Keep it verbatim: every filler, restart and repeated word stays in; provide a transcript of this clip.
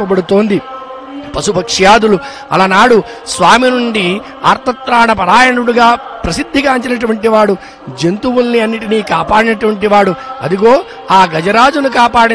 వర్ణింపబడుతోంది. పశుపక్ష్యాదులు అలనాడు స్వామి నుండి ఆర్తత్రాణ పరాయణుడుగా ప్రసిద్ధిగాంచినటువంటి వాడు, జంతువుల్ని అన్నిటినీ కాపాడినటువంటి వాడు. అదిగో ఆ గజరాజును కాపాడిన